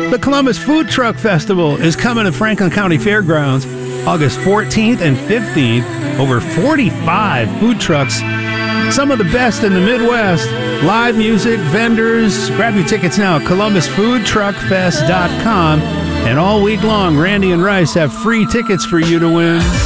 The Columbus Food Truck Festival is coming to Franklin County Fairgrounds August 14th and 15th. Over 45 food trucks, some of the best in the Midwest. Live music, vendors. Grab your tickets now at columbusfoodtruckfest.com. And all week long, Randy and Rice have free tickets for you to win.